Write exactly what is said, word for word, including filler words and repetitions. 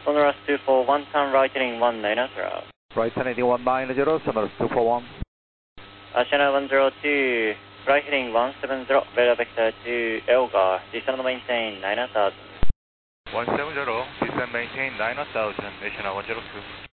Sonorous two four one, turn right heading one nine zero. Right heading one nine zero, Sonorous two four one. Uh, channel one zero two, right heading one seven zero, radar vector to Elgar, descend and maintain nine thousand. one seven zero, descend maintain nine thousand, National one zero two.